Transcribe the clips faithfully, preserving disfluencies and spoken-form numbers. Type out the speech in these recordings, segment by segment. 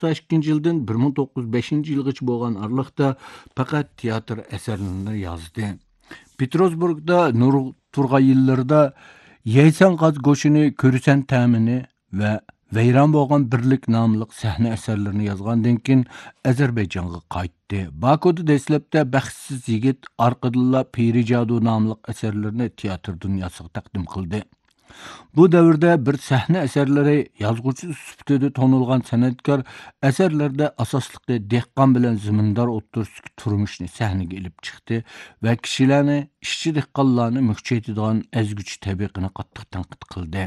to'qson ikkinchi yildan bir ming to'qqiz yuz beshinchi yilgacha bo'lgan aralıqda faqat teatr asarlarini yozdi. Petrosburgda nur turg'ay yillarida Yeysan qaz go'shini ko'rsan ta'mini va Vayron bo'lgan birlik nomli sahna asarlarini yozgandan keyin Ozarbayjonga qaytdi. Bakuda dastlabda baxtsiz yigit orqadilla Piri Jadu nomli asarlarini teatr dunyosiga taqdim qildi. Bu davrda bir sahna asarlari yozuvchi sifatida tanilgan san'atkor asarlarda asosliqi dehqon bilan zimindor o'ttirishki turmushni sahnaga ilib chiqdi va kishilarni ishchi dehqonlarni muhchaytadigan ezguchi tabiqini qattiq tanqid qildi.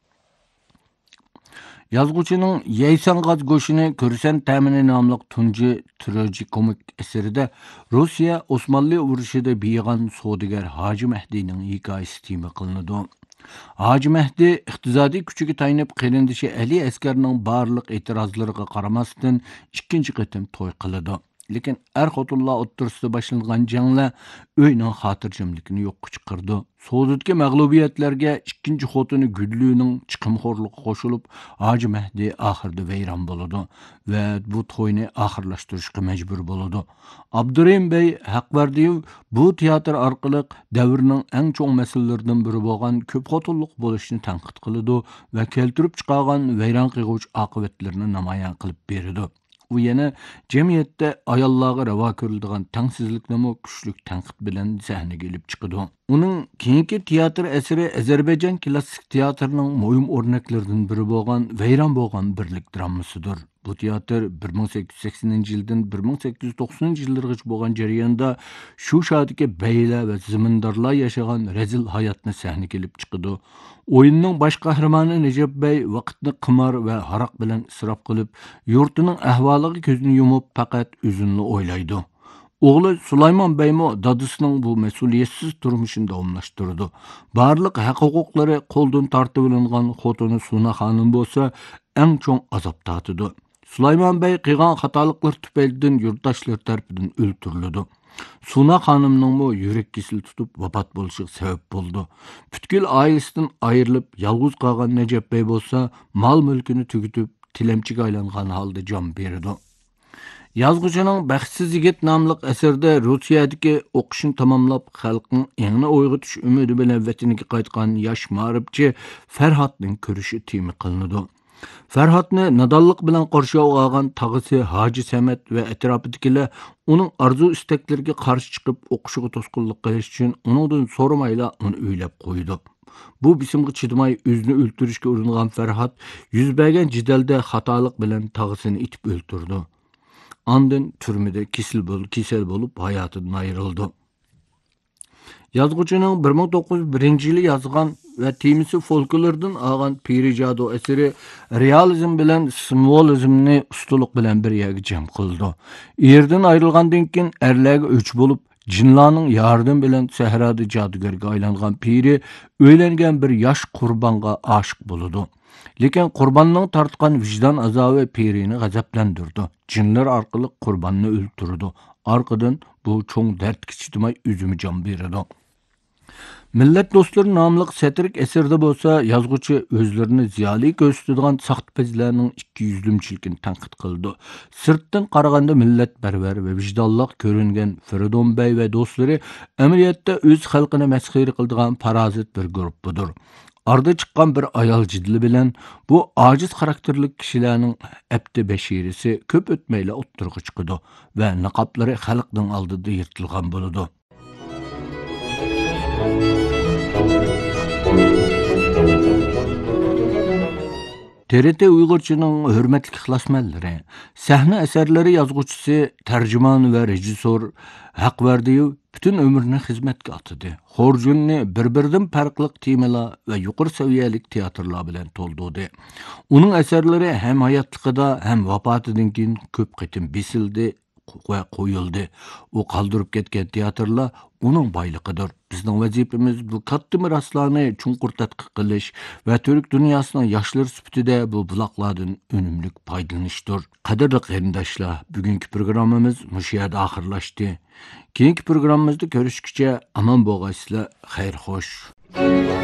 Yazgıçının Yeysan qaz go'shini ko'rsan ta'mini nomli tunji tragikomik asarida Rossiya Osmanlı urushida biygan savdogar Hoji Mahdining hikoyasi tema qilinadi. Hoji Mahdi iqtisodiy kuchiga tayanib qarindishi Ali askarning barliq e'tirozlariga qaramasdan ikkinchi qatim to'y qiladi. Lekin er xotinlar o'ttirisida boshlangan janglar uyning xotirjamligini yo'qqa chiqardi. So'dudagi mag'lubiyatlarga ikkinchi xotini Gulluning chiqimxo'rligi qo'shilib, Hoji Mahdi oxirida vayron bo'ladi va bu to'yni oxirlashtirishga majbur bo'ladi. Abdurahim Bey Haqvardiyev bu teatr orqali davrning eng cho'ng masalalaridan biri bo'lgan ko'p xotinlik bo'lishni tanqid qiladi va keltirib chiqargan vayron qiluvchi oqibatlarni namoyon qilib beradi. U yana jamiyatda ayollarga ravo ko'riladigan tengsizlikni kuchli tanqid bilan sahnaga ilib chiqadi. Uning keyingi teatr asari Ozarbayjon klassik teatrining muhim o'rnaklaridan biri bo'lgan Vayron bo'lgan birlik dramasidir. Bu teatr bir ming sakkiz yuz saksoninchi yildan bir ming sakkiz yuz to'qsoninchi yillargacha bo'lgan jarayonda shu shadagi beylar va zimindorlar yashagan rezil hayotni sahnaga ilib chiqadi. O'yinning bosh qahramoni Najab Bey vaqtni qimor va haroq bilan isrof qilib, yurtining ahvoliga ko'zini yumib faqat o'zini o'ylaydi. O'g'li Sulaymon Beymo dadisining bu mas'uliyatsiz turmushini davomlashtirdi. Barliq haq-huquqlari qo'ldan tortib olingan xotini Suna xonim bo'lsa, eng cho'ng azob tortdi. Sulaymon Bey qilgan xatoliklar tufaylidan yurtdoshlar tomonidan o'ldirildi. Suna xonimning mu yurak kesili tutib vafot bo'lishiga sabab bo'ldi. Butkul oilasidan ayrilib yolg'iz qolgan Najab Bey bo'lsa, mol-mulkini tugitib, tilamchiga aylangan holda jon berdi. Yazgıcının Baxtsiz yigit nomli asarda Rossiyadagi o'qishini tamomlab xalqning engni uyg'otish umidi bilan vataniga qaytgan yosh ma'rifchi Farhodning ko'rishi tema qilinadi. Farhodni nadonlik bilan qarshilab olgan tag'isi Hoji Samat va atrofidagilar uning arzu istaklariga qarshi chiqib o'qishiga to'sqinlik qilish uchun uningdan so'ramayla uni uylab qo'ydi. Bu bisimga chidamay o'zini o'ldirishga uringan Farhod yuz bergan jidalda xatolik bilan tag'isini itib o'ldirdi. Andın türmede kesel bolup, kesel bolup hayatından ayrıldı. Yazgıcının bir ming to'qqiz yuz birinchi yili yazgan ve temisi folklordan algan Piri Jadu eseri realizm bilen simvolizmni ustalık bilen bir yerge cem kıldı. Erden ayrılgandan keyin erlerge üç bolup jinlarning yardım bilen sahrada jadugarga aylangan Piri o'ylangan bir yosh qurbonga oshiq bo'ladi. Lekin qurbonning tortgan vijdon azobi Pirini g'azablantirdi. Jinlar orqali qurbonni o'ldirdi. Orqadan bu cho'ng dardga chidamay o'zimi jon beradi. Millat do'stlari nomli satirik asarda bo'lsa, yozuvchi o'zlarini ziyoli ko'rsatadigan saxtpazlarning ikki yuzlimchiligini tanqid qildi. Sirtdan qaraganda millatparvar va vijdonliq ko'ringan Firidon Bey va do'stlari amaliyotda o'z xalqini masxira qiladigan parazit bir guruhdir. Arda chiqqan bir ayol jidli bilan bu ojiz xarakterli kishilarning abdi bashirisi ko'p o'tmayla o'ttirg'i chiqadi va niqoblari xalqning oldida yirtilgan bo'ladi. T R T Uyg'urchining hurmatli ixlosmandlari, sahna asarlari yozuvchisi, tarjimon va rejissor Haqvardiyev bütün ömrünü xizmatga atadi. Xorjunni bir-biridan farqli temalar va yuqori saviyalik teatrlar bilan to'ldirdi. Uning asarlari ham hayotligida ham vafotidan keyin ko'p qitim besildi va qo'yildi. U qoldirib ketgan teatrlar uning boyligidir. Bizning vazifamiz bu katta miroslarni chunqur tadqiq qilish va Türk dunyosining yoshlar sifatida bu buloqlardan unumli foydalanishdir. Qadrli qarindoshlar, bugungi programmamiz mush yerda oxirlashdi. Keyingi programmamizda ko'rishguncha omon bo'lg'aysizlar, xayr xo'sh.